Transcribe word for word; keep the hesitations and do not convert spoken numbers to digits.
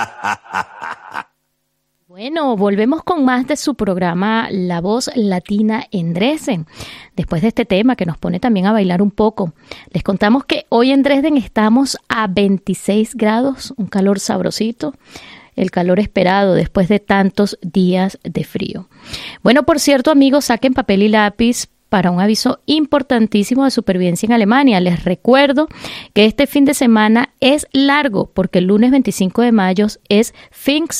Bueno, volvemos con más de su programa La Voz Latina en Dresden. Después de este tema que nos pone también a bailar un poco, les contamos que hoy en Dresden estamos a veintiséis grados, un calor sabrosito, el calor esperado después de tantos días de frío. Bueno, por cierto, amigos, saquen papel y lápiz para un aviso importantísimo de supervivencia en Alemania. Les recuerdo que este fin de semana es largo porque el lunes veinticinco de mayo es Pfingst